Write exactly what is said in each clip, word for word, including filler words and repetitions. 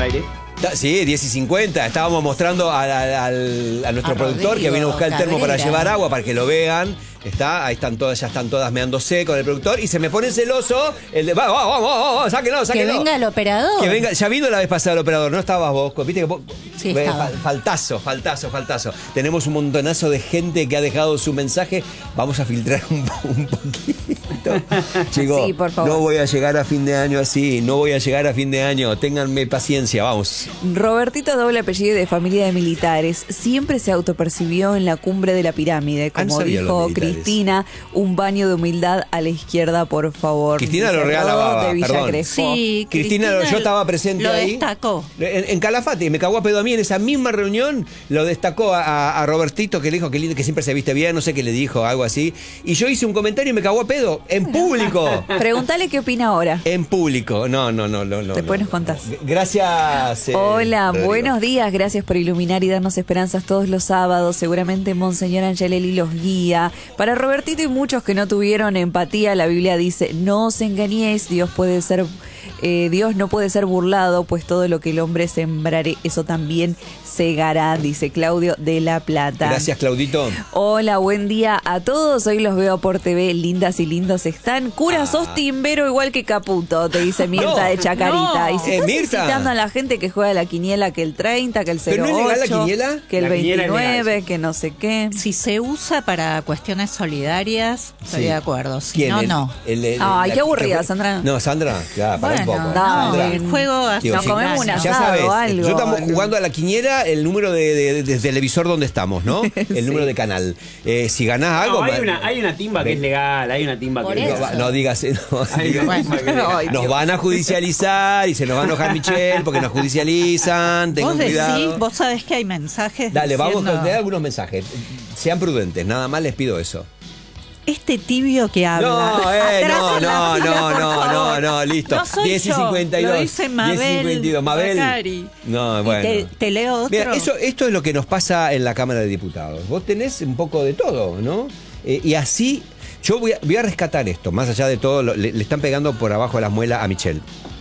al aire. Sí, diez y cincuenta. Estábamos mostrando a, a, a nuestro a productor Rodrigo que vino a buscar el termo Cabrera. para llevar agua para que lo vean. Está, ahí están todas, ya están todas meándose con el productor y se me pone celoso. El de, vamos, vamos, vamos, vamos, sáquenlo, sáquenlo. Que venga el operador. Que venga, ya vino la vez pasada el operador, no estabas vos, viste que vos, Sí, ve, estaba. fal- faltazo, faltazo, faltazo. Tenemos un montonazo de gente que ha dejado su mensaje. Vamos a filtrar un, un poquito. Chicos, Sí, por favor. no voy a llegar a fin de año así, no voy a llegar a fin de año. Ténganme paciencia, vamos. Robertito, doble apellido de familia de militares, siempre se autopercibió en la cumbre de la pirámide. Ah, no Como sabía los dijo militares. Cristina, un baño de humildad a la izquierda, por favor. Cristina Dice lo regala Rodo baba, de Villa perdón. Crespo. Sí, Cristina, yo estaba presente lo ahí. destacó. En, en Calafate, me cagó a pedo a mí en esa misma reunión, lo destacó a, a- a Robertito, que le dijo que lindo, que siempre se viste bien, no sé qué le dijo, algo así. Y yo hice un comentario y me cagó a pedo, en público. Pregúntale qué opina ahora. En público. No, no, no, no. no Después no. nos contás. Gracias. eh, Hola, Rodrigo. buenos días, gracias por iluminar y darnos esperanzas todos los sábados. Seguramente Monseñor Angelelli los guía. Para Robertito y muchos que no tuvieron empatía, la Biblia dice, no os engañéis, Dios puede ser, eh, Dios no puede ser burlado, pues todo lo que el hombre sembrare, eso también segará, dice Claudio de La Plata. Gracias, Claudito. Hola, buen día a todos. Hoy los veo por T V. Lindas y lindos están. Cura, Ah. sos timbero igual que Caputo, te dice Mirta No, de Chacarita. no. Y si Eh, estás Mirta. incitando a la gente que juega la quiniela, que el treinta, que el ¿Pero cero ocho, no es legal la quiniela? que el La quiniela es veintinueve, legal, sí. que no sé qué. Si se usa para cuestiones solidarias, estoy Sí. de acuerdo. Si ¿Quién? no, El- no. el- el- Ay, la- qué aburrida, la- Sandra. No, Sandra, ya, para un Bueno, poco. no, Sandra. el juego hace Digo, Nos sí, comemos un daño. Ya asado sabes, o algo. nosotros estamos jugando a la quiniela el número de, de- de televisor donde estamos, ¿no? El Sí. número de canal. Eh, si ganás algo... No, hay ma- una, hay una timba que es legal, hay una timba Por que es eso. No, legal. va- no digas, no, Hay digas- una timba que es legal. Ay, nos van a judicializar y se nos va a enojar Michelle porque nos judicializan. Tengan Vos decís, cuidado. vos sabés que hay mensajes. Dale, vamos diciendo, a leer algunos mensajes. Sean prudentes, nada más les pido eso. Este tibio que habla. No, eh, Atrás no, en la no, fila, no, por no, favor. no, no, listo. No soy diez y yo, cincuenta y dos. Lo dice Mabel. diez y cincuenta y dos. Mabel. Bacari. No, Y bueno. Te, te leo otro. Mira, eso, esto es lo que nos pasa en la Cámara de Diputados. Vos tenés un poco de todo, ¿no? Eh, y así, yo voy a, voy a rescatar esto, más allá de todo, lo- le, le están pegando por abajo de las muelas a Michelle.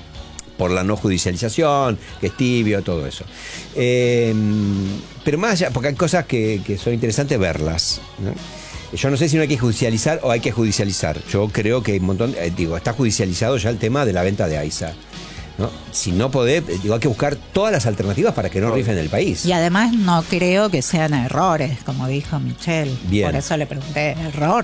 Por la no judicialización, que es tibio, todo eso. Eh, pero más allá, porque hay cosas que, que son interesantes verlas, ¿no? Yo no sé si no hay que judicializar o hay que judicializar. Yo creo que hay un montón, eh, digo, está judicializado ya el tema de la venta de AISA, ¿no? Si no podés, eh, digo, hay que buscar todas las alternativas para que no rifen el país. Y además no creo que sean errores, como dijo Michelle. Bien. Por eso le pregunté, ¿error?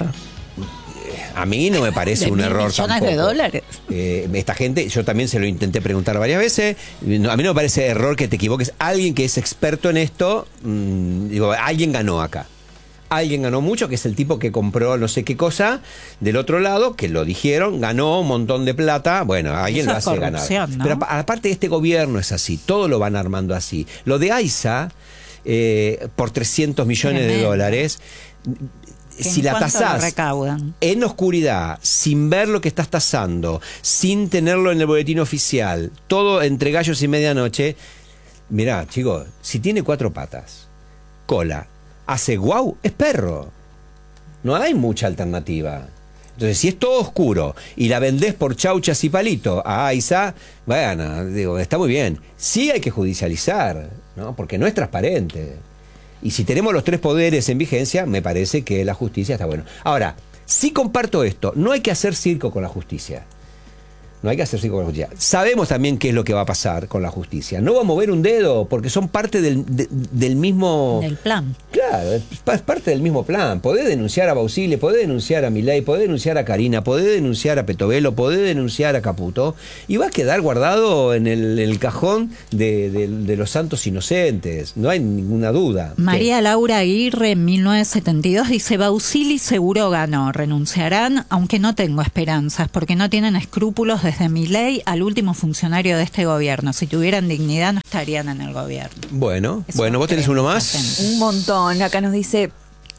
A mí no me parece De un mil error millones tampoco. de dólares. Eh, esta gente, yo también se lo intenté preguntar varias veces. No, a mí no me parece error que te equivoques. Alguien que es experto en esto, mmm, digo, alguien ganó acá. Alguien ganó mucho, que es el tipo que compró no sé qué cosa del otro lado, que lo dijeron, ganó un montón de plata. Bueno, alguien Eso lo es hace ganar. corrupción, ¿no? Pero apa- aparte de este gobierno es así, todo lo van armando así. Lo de AISA, eh, por trescientos millones de Tremendo. dólares, ¿Que si en la cuánto lo tasás recaudan? en oscuridad, sin ver lo que estás tasando, sin tenerlo en el boletín oficial, todo entre gallos y medianoche, mirá, chicos, si tiene cuatro patas, cola, hace guau, es perro. No hay mucha alternativa. Entonces, si es todo oscuro y la vendés por chauchas y palito a AISA, bueno, digo, está muy bien. Sí hay que judicializar, ¿no? Porque no es transparente. Y si tenemos los tres poderes en vigencia, me parece que la justicia está bueno. Ahora, sí comparto esto, no hay que hacer circo con la justicia. No hay que hacer circo con la justicia. Sabemos también qué es lo que va a pasar con la justicia. No va a mover un dedo porque son parte del, de- del mismo... Del plan. Claro, es pa- es parte del mismo plan. Podés denunciar a Bausile, podés denunciar a Milei, podés denunciar a Karina, podés denunciar a Petovelo, podés denunciar a Caputo y va a quedar guardado en el, el cajón de, de- de los santos inocentes. No hay ninguna duda. María Laura Aguirre, en mil novecientos setenta y dos, dice, Bausili seguro ganó, renunciarán, aunque no tengo esperanzas, porque no tienen escrúpulos desde Milei al último funcionario de este gobierno. Si tuvieran dignidad no estarían en el gobierno. Bueno, Eso bueno, vos tenés creo uno mucha más. gente. Un montón. Acá nos dice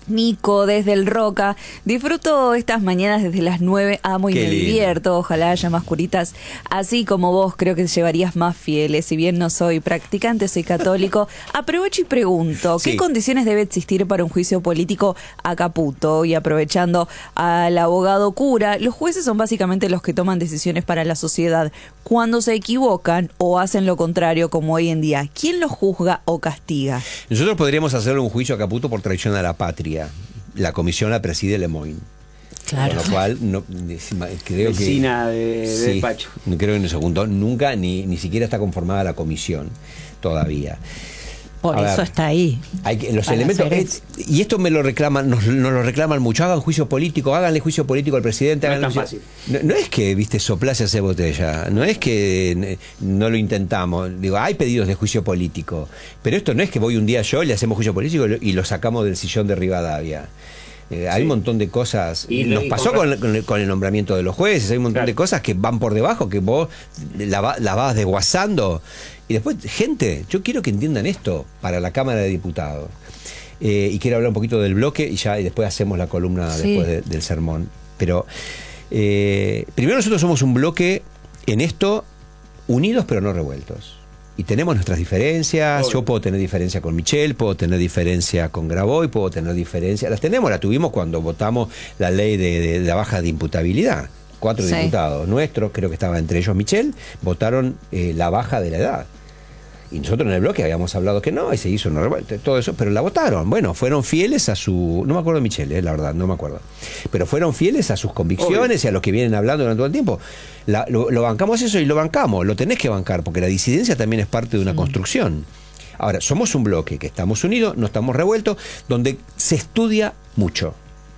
Nico desde el Roca. Disfruto estas mañanas desde las nueve, amo y Qué me lindo. divierto. Ojalá haya más curitas así como vos. Creo que llevarías más fieles. Si bien no soy practicante, soy católico. Aprovecho y pregunto, ¿qué Sí. condiciones debe existir para un juicio político a Caputo? Y aprovechando al abogado cura, los jueces son básicamente los que toman decisiones para la sociedad. Cuando se equivocan o hacen lo contrario, como hoy en día, ¿quién los juzga o castiga? Nosotros podríamos hacerle un juicio a Caputo por traición a la patria. La comisión la preside Lemoyne. Claro. Con lo cual, no, creo que... Vecina de, de Sí, despacho. creo que no se juntó nunca, ni, ni siquiera está conformada la comisión todavía. Por A eso ver, está ahí. Hay que, los Para elementos hacer es- y esto me lo reclaman, nos, nos lo reclaman mucho. Hagan juicio político, háganle juicio político al presidente. No es háganle tan juicio- No, no es que, viste, soplase hacer botella, no es que eh, no lo intentamos. Digo, hay pedidos de juicio político, pero esto no es que voy un día yo, le hacemos juicio político y lo, y lo sacamos del sillón de Rivadavia. Eh, hay Sí. un montón de cosas. Y- Nos y pasó con- con, con el, con el nombramiento de los jueces. Hay un montón Claro. de cosas que van por debajo, que vos la, va- la vas desguazando. Y después, gente, yo quiero que entiendan esto para la Cámara de Diputados. Eh, y quiero hablar un poquito del bloque y ya y después hacemos la columna Sí. después de- del sermón. Pero eh, primero nosotros somos un bloque en esto unidos pero no revueltos. Y tenemos nuestras diferencias. Obvio. Yo puedo tener diferencia con Michel, puedo tener diferencia con Graboy, puedo tener diferencia. Las tenemos, la tuvimos cuando votamos la ley de, de- de la baja de imputabilidad. Cuatro Sí. diputados nuestros, creo que estaba entre ellos Michel, votaron eh, la baja de la edad. Y nosotros en el bloque habíamos hablado que no, y se hizo una revuelta, todo eso, pero la votaron. Bueno, fueron fieles a su... No me acuerdo de Michel, eh, la verdad, no me acuerdo. Pero fueron fieles a sus convicciones y a los que vienen hablando durante todo el tiempo. La- lo, lo bancamos eso y lo bancamos, lo tenés que bancar, porque la disidencia también es parte de una construcción. Ahora, somos un bloque que estamos unidos, no estamos revueltos, donde se estudia mucho.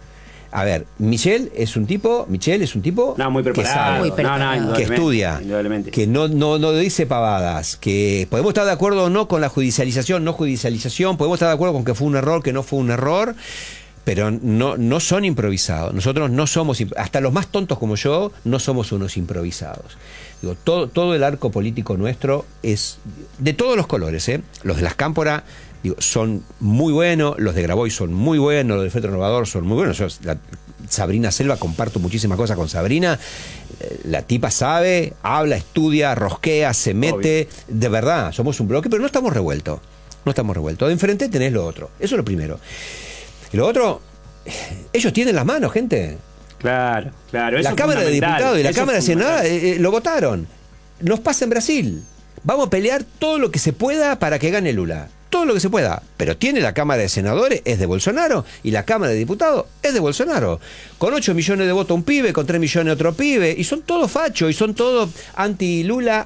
A ver, Michel es un tipo, Michel es un tipo No, muy que preparado. sabe, Muy No, no, preparado. que indudablemente, estudia, indudablemente. que no, no, no dice pavadas, que podemos estar de acuerdo o no con la judicialización, no judicialización, podemos estar de acuerdo con que fue un error, que no fue un error, pero no, no son improvisados. Nosotros no somos, imp- hasta los más tontos como yo, no somos unos improvisados. Digo, todo, todo el arco político nuestro es de todos los colores, ¿eh? Los de las Cámpora digo, son muy buenos, los de Graboy son muy buenos, los del Frente Renovador son muy buenos. Yo, la- Sabrina Selva, comparto muchísimas cosas con Sabrina. Eh, La tipa sabe, habla, estudia, rosquea, se mete. De verdad, somos un bloque, pero no estamos revueltos. No estamos revueltos. De enfrente tenés lo otro. Eso es lo primero. Y lo otro, ellos tienen las manos, gente. Claro, claro. eso La es Cámara de fundamental, Diputados y la eso Cámara de es Senado fundamental. eh, eh, lo votaron. Nos pasa en Brasil. Vamos a pelear todo lo que se pueda para que gane Lula. Todo lo que se pueda. Pero tiene la Cámara de Senadores, es de Bolsonaro, y la Cámara de Diputados es de Bolsonaro. Con ocho millones de votos un pibe, con tres millones otro pibe, y son todos fachos, y son todos anti-Lula,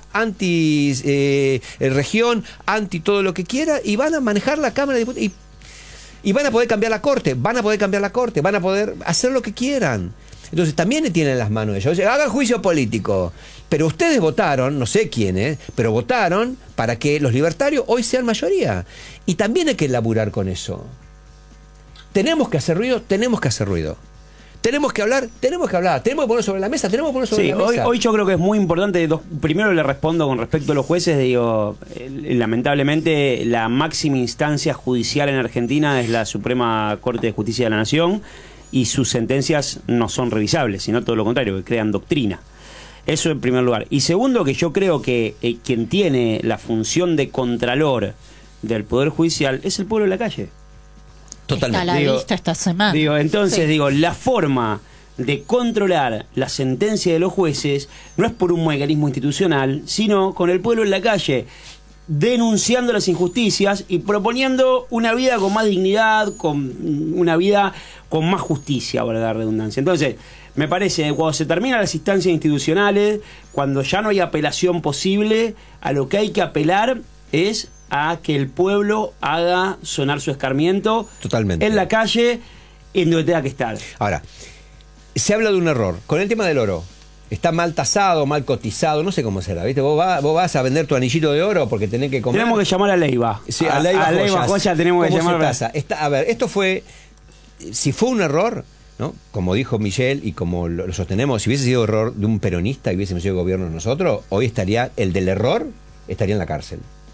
anti-región, anti todo lo que quiera, y van a manejar la Cámara de Diputados. Y y van a poder cambiar la corte, van a poder cambiar la corte, van a poder hacer lo que quieran. Entonces también tienen las manos ellos. Oye, hagan juicio político. Pero ustedes votaron, no sé quiénes, pero votaron para que los libertarios hoy sean mayoría. Y también hay que laburar con eso. Tenemos que hacer ruido, tenemos que hacer ruido. Tenemos que hablar, tenemos que hablar, tenemos que poner sobre la mesa, tenemos que poner sobre Sí, la hoy, mesa. hoy yo creo que es muy importante. Dos- primero le respondo con respecto a los jueces. Digo, eh, lamentablemente la máxima instancia judicial en Argentina es la Suprema Corte de Justicia de la Nación y sus sentencias no son revisables, sino todo lo contrario, que crean doctrina. Eso en primer lugar. Y segundo, que yo creo que eh, quien tiene la función de contralor del Poder Judicial es el pueblo de la calle. Totalmente. Está a la Digo- vista esta semana. Digo, entonces, Sí. digo, la forma de controlar la sentencia de los jueces no es por un mecanismo institucional, sino con el pueblo en la calle, denunciando las injusticias y proponiendo una vida con más dignidad, con una vida con más justicia, valga la redundancia. Entonces, me parece que cuando se terminan las instancias institucionales, cuando ya no hay apelación posible, a lo que hay que apelar es a que el pueblo haga sonar su escarmiento Totalmente. en la calle, en donde tenga que estar. Ahora, se habla de un error. Con el tema del oro. Está mal tasado, mal cotizado, no sé cómo será, ¿viste? Vos, va- vos vas a vender tu anillito de oro porque tenés que comer. Tenemos que llamar a Leiva. Sí, a, a Leiva a Leiva Joyas. Joya tenemos que ¿Cómo se llamar. tasa? Está- a ver, esto fue, si fue un error, ¿no? Como dijo Michel y como lo, lo sostenemos, si hubiese sido error de un peronista y hubiésemos sido gobierno nosotros, hoy estaría, el del error, estaría en la cárcel.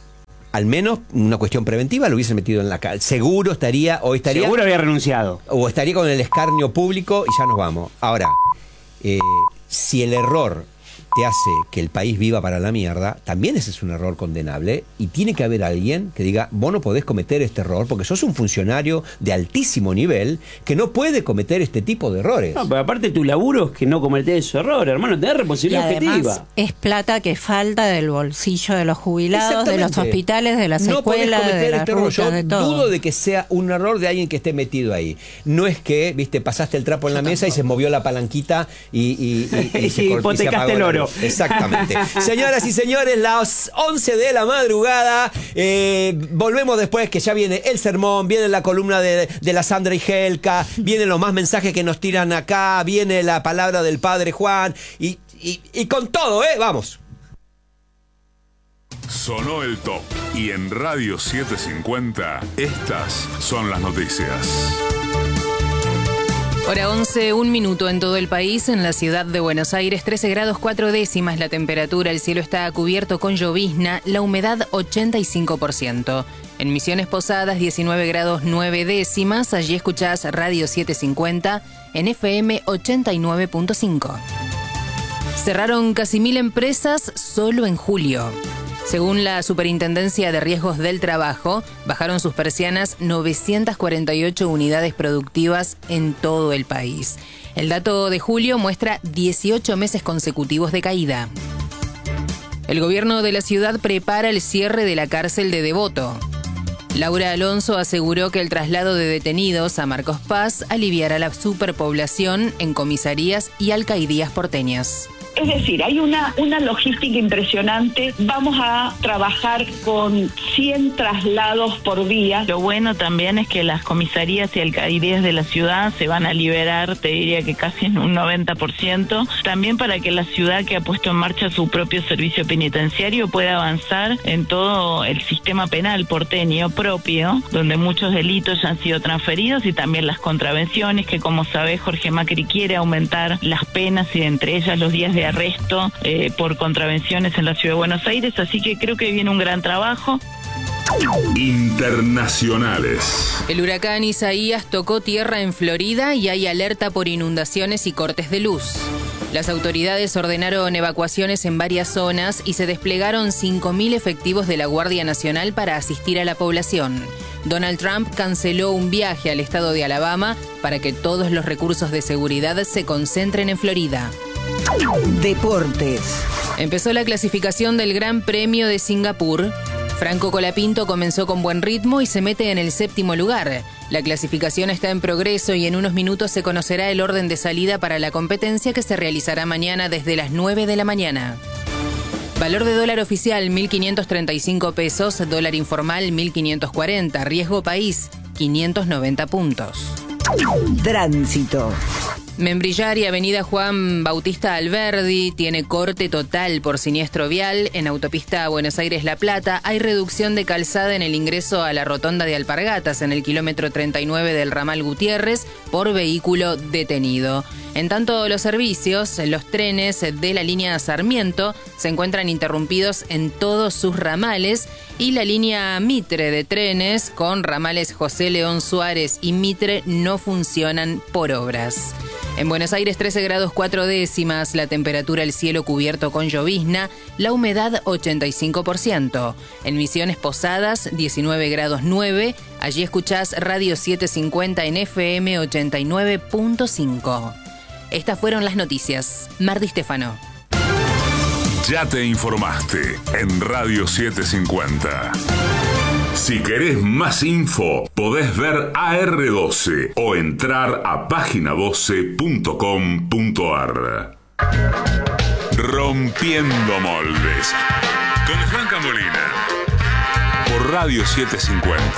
al menos una cuestión preventiva lo hubiesen metido en la cárcel. Seguro estaría, o estaría... Seguro había renunciado. O estaría con el escarnio público y ya nos vamos. Ahora, eh, si el error te hace que el país viva para la mierda, también ese es un error condenable y tiene que haber alguien que diga, vos no podés cometer este error porque sos un funcionario de altísimo nivel que no puede cometer este tipo de errores. No, pero aparte tu laburo es que no cometer ese error, hermano, tenés Y responsabilidad además objetiva. es plata que falta del bolsillo de los jubilados, de los Exactamente. hospitales, de las No podés escuelas, de cometer las este error. Yo rutas, de todo. dudo de que sea un error de alguien que esté metido ahí. No es que, viste, pasaste el trapo en la mesa y se movió la palanquita y, y, y, y se Y cor- y se hipotecaste apagó el la oro. luz. Exactamente. Señoras y señores, las once de la madrugada. Eh, volvemos después que ya viene el sermón, viene la columna de, de la Sandra y Helka, vienen los más mensajes que nos tiran acá, viene la palabra del Padre Juan y, y, y con todo, ¿eh? Vamos. Sonó el top y en Radio setecientos cincuenta estas son las noticias. Hora once, un minuto en todo el país. En la ciudad de Buenos Aires, trece grados cuatro décimas la temperatura. El cielo está cubierto con llovizna. La humedad, ochenta y cinco por ciento. En Misiones Posadas, diecinueve grados nueve décimas. Allí escuchás Radio setecientos cincuenta en F M ochenta y nueve punto cinco. Cerraron casi mil empresas solo en julio. Según la Superintendencia de Riesgos del Trabajo, bajaron sus persianas novecientas cuarenta y ocho unidades productivas en todo el país. El dato de julio muestra dieciocho meses consecutivos de caída. El gobierno de la ciudad prepara el cierre de la cárcel de Devoto. Laura Alonso aseguró que el traslado de detenidos a Marcos Paz aliviará la superpoblación en comisarías y alcaidías porteñas. Es decir, hay una, una logística impresionante. Vamos a trabajar con cien traslados por día. Lo bueno también es que las comisarías y alcaldías de la ciudad se van a liberar, te diría que casi en un noventa por ciento. También para que la ciudad, que ha puesto en marcha su propio servicio penitenciario, pueda avanzar en todo el sistema penal porteño propio, donde muchos delitos ya han sido transferidos, y también las contravenciones, que como sabés, Jorge Macri quiere aumentar las penas y entre ellas los días de arresto eh, por contravenciones en la ciudad de Buenos Aires, así que creo que viene un gran trabajo. Internacionales. El huracán Isaías tocó tierra en Florida y hay alerta por inundaciones y cortes de luz. Las autoridades ordenaron evacuaciones en varias zonas y se desplegaron cinco mil efectivos de la Guardia Nacional para asistir a la población. Donald Trump canceló un viaje al estado de Alabama para que todos los recursos de seguridad se concentren en Florida. Deportes. Empezó la clasificación del Gran Premio de Singapur. Franco Colapinto comenzó con buen ritmo y se mete en el séptimo lugar. La clasificación está en progreso y en unos minutos se conocerá el orden de salida para la competencia, que se realizará mañana desde las nueve de la mañana. Valor de dólar oficial mil quinientos treinta y cinco pesos, dólar informal mil quinientos cuarenta, riesgo país quinientos noventa puntos. Tránsito. Membrillar y Avenida Juan Bautista Alberdi tiene corte total por siniestro vial. En autopista Buenos Aires-La Plata hay reducción de calzada en el ingreso a la rotonda de Alpargatas en el kilómetro treinta y nueve del ramal Gutiérrez por vehículo detenido. En tanto, los servicios, los trenes de la línea Sarmiento se encuentran interrumpidos en todos sus ramales, y la línea Mitre de trenes con ramales José León Suárez y Mitre no funcionan por obras. En Buenos Aires, trece grados cuatro décimas, la temperatura, el cielo cubierto con llovizna, la humedad ochenta y cinco por ciento. En Misiones Posadas, diecinueve grados nueve, allí escuchás Radio setecientos cincuenta en F M ochenta y nueve punto cinco. Estas fueron las noticias. Mardi Stefano. Ya te informaste en Radio setecientos cincuenta. Si querés más info, podés ver A R doce o entrar a página doce punto com punto ar. Rompiendo moldes con Juan Camolina por Radio setecientos cincuenta.